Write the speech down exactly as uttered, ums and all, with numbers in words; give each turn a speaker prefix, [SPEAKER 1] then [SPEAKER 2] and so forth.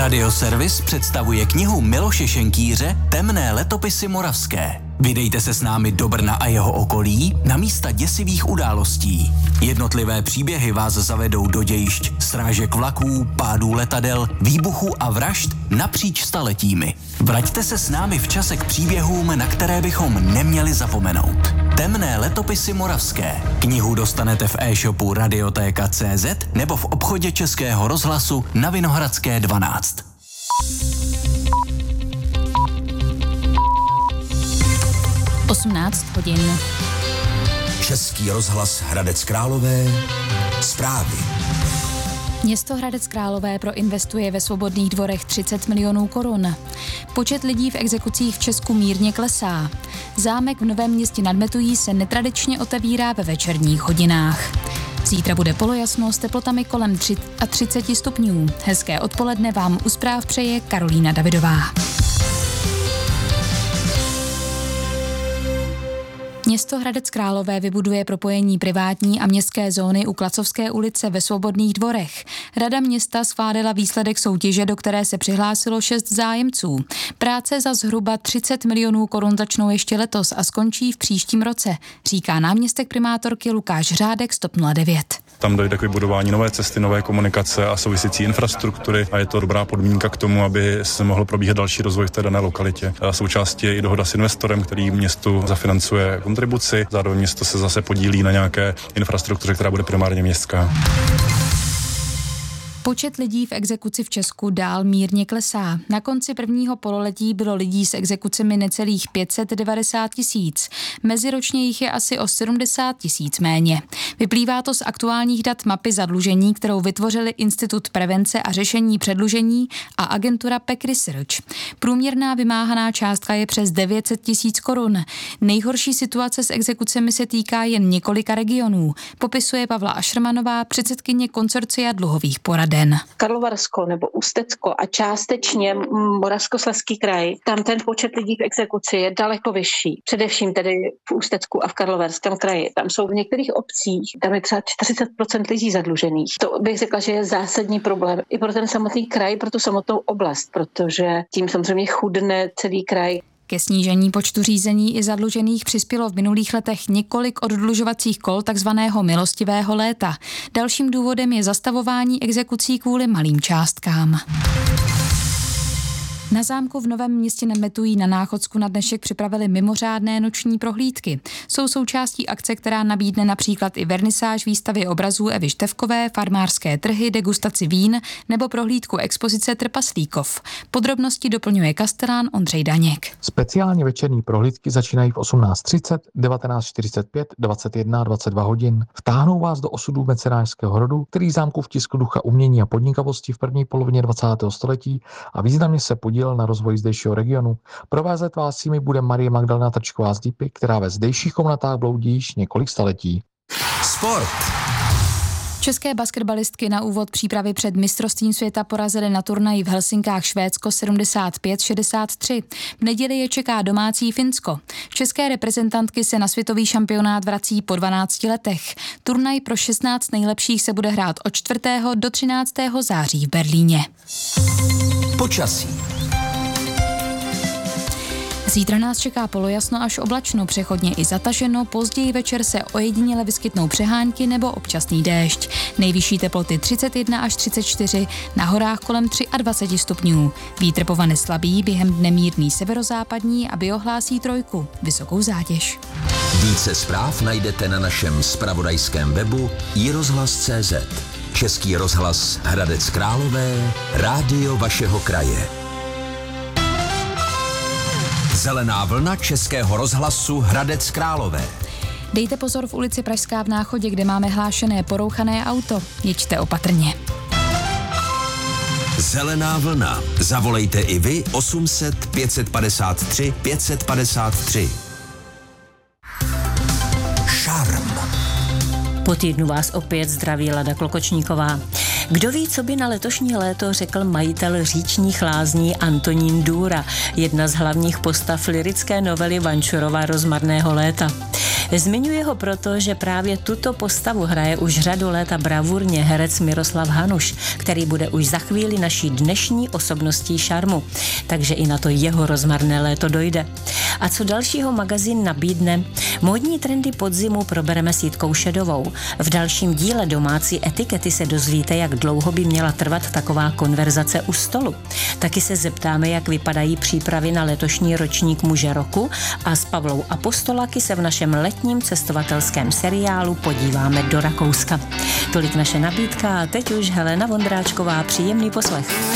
[SPEAKER 1] Radioservis představuje knihu Miloše Šenkýře Temné letopisy moravské. Vydejte se s námi do Brna a jeho okolí na místa děsivých událostí. Jednotlivé příběhy vás zavedou do dějišť srážek vlaků, pádů letadel, výbuchů a vražd napříč staletími. Vraťte se s námi v čase k příběhům, na které bychom neměli zapomenout. Temné letopisy moravské. Knihu dostanete v e-shopu Radiotéka tečka cé zet nebo v obchodě Českého rozhlasu na Vinohradské dvanáct.
[SPEAKER 2] osmnáct hodin.
[SPEAKER 3] Český rozhlas Hradec Králové. Zprávy.
[SPEAKER 2] Město Hradec Králové proinvestuje ve Svobodných dvorech třicet milionů korun. Počet lidí v exekucích v Česku mírně klesá. Zámek v Novém Městě nad Metují se netradičně otevírá ve večerních hodinách. Zítra bude polojasno s teplotami kolem třicet stupňů. Hezké odpoledne vám u zpráv přeje Karolína Davidová. Město Hradec Králové vybuduje propojení privátní a městské zóny u Klacovské ulice ve Svobodných dvorech. Rada města schválila výsledek soutěže, do které se přihlásilo šest zájemců. Práce za zhruba třicet milionů korun začnou ještě letos a skončí v příštím roce, říká náměstek primátorky Lukáš Řádek z TOP nula devět.
[SPEAKER 4] Tam dojde k vybudování nové cesty, nové komunikace a související infrastruktury a je to dobrá podmínka k tomu, aby se mohl probíhat další rozvoj v té dané lokalitě. A součástí je i dohoda s investorem, který městu zafinancuje kontribuci. Zároveň město se zase podílí na nějaké infrastruktuře, která bude primárně městská.
[SPEAKER 2] Počet lidí v exekuci v Česku dál mírně klesá. Na konci prvního pololetí bylo lidí s exekucemi necelých pět set devadesát tisíc. Meziročně jich je asi o sedmdesát tisíc méně. Vyplývá to z aktuálních dat mapy zadlužení, kterou vytvořili Institut prevence a řešení předlužení a agentura P E C Research. Průměrná vymáhaná částka je přes devět set tisíc korun. Nejhorší situace s exekucemi se týká jen několika regionů, popisuje Pavla Ašrmanová, předsedkyně konsorcia dluhových porad.
[SPEAKER 5] Karlovarsko nebo Ústecko a částečně Moravskoslezský kraj, tam ten počet lidí v exekuci je daleko vyšší. Především tedy v Ústecku a v Karlovarském kraji. Tam jsou v některých obcích, tam je třeba čtyřicet procent lidí zadlužených. To bych řekla, že je zásadní problém i pro ten samotný kraj, pro tu samotnou oblast, protože tím samozřejmě chudne celý kraj.
[SPEAKER 2] Ke snížení počtu řízení i zadlužených přispělo v minulých letech několik oddlužovacích kol takzvaného milostivého léta. Dalším důvodem je zastavování exekucí kvůli malým částkám. Na zámku v Novém Městě nad Metují na Náchodsku na dnešek připravili mimořádné noční prohlídky. Jsou součástí akce, která nabídne například i vernisáž výstavy obrazů Evy Števkové, farmářské trhy, degustaci vín nebo prohlídku expozice Trpaslíkov. Podrobnosti doplňuje kastelán Ondřej Daněk.
[SPEAKER 6] Speciální večerní prohlídky začínají v osmnáct třicet, devatenáct čtyřicet pět, dvacet jedna a dvacet dva hodin. Vtáhnou vás do osudů mecenášského rodu, který zámku vtiskl ducha umění a podnikavosti v první polovině dvacátého století a významně se podílel na rozvoji zdejšího regionu. Provázet vás s nimi bude Marie Magdalena Trčková z Lípy, která ve zdejších komnatách bloudí již několik staletí.
[SPEAKER 3] Sport.
[SPEAKER 2] České basketbalistky na úvod přípravy před mistrovstvím světa porazily na turnaji v Helsinkách Švédsko sedmdesát pět šedesát tři. V neděli je čeká domácí Finsko. České reprezentantky se na světový šampionát vrací po dvanácti letech. Turnaj pro šestnáct nejlepších se bude hrát od čtvrtého do třináctého září v Berlíně.
[SPEAKER 3] Počasí.
[SPEAKER 2] Zítra nás čeká polojasno až oblačno, přechodně i zataženo, později večer se ojediněle vyskytnou přehánky nebo občasný déšť. Nejvyšší teploty třicet jedna až třicet čtyři, na horách kolem dvacet tři stupňů. Vítr povane slabý, během dne mírný severozápadní a biohlásí trojku, vysokou zátěž.
[SPEAKER 3] Více zpráv najdete na našem zpravodajském webu i rozhlas tečka cé zet. Český rozhlas Hradec Králové, rádio vašeho kraje. Zelená vlna Českého rozhlasu Hradec Králové.
[SPEAKER 2] Dejte pozor v ulici Pražská v Náchodě, kde máme hlášené porouchané auto. Jeďte opatrně.
[SPEAKER 3] Zelená vlna. Zavolejte i vy osm set pět set padesát tři pět set padesát tři. Šarm.
[SPEAKER 7] Po týdnu vás opět zdraví Lada Klokočníková. Kdo ví, co by na letošní léto řekl majitel říčních lázní Antonín Důra, jedna z hlavních postav lyrické novely Vančurova Rozmarného léta. Zmiňuje ho proto, že právě tuto postavu hraje už řadu let a bravurně herec Miroslav Hanuš, který bude už za chvíli naší dnešní osobností šarmu. Takže i na to jeho rozmarné léto dojde. A co dalšího magazín nabídne? Módní trendy podzimu probereme s Jitkou Šedovou. V dalším díle domácí etikety se dozvíte, jak dlouho by měla trvat taková konverzace u stolu. Taky se zeptáme, jak vypadají přípravy na letošní ročník Muže roku a s Pavlou Apostolaky se v našem letním cestovatelském seriálu podíváme do Rakouska. Tolik naše nabídka a teď už Helena Vondráčková, příjemný poslech.